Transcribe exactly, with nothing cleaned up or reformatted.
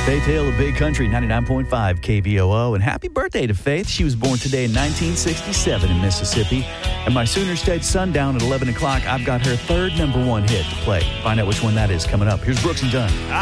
Faith Hill of Big Country, ninety-nine point five K V O O. And happy birthday to Faith. She was born today in nineteen sixty-seven in Mississippi. And my Sooner State Sundown at eleven o'clock, I've got her third number one hit to play. Find out which one that is coming up. Here's Brooks and Dunn.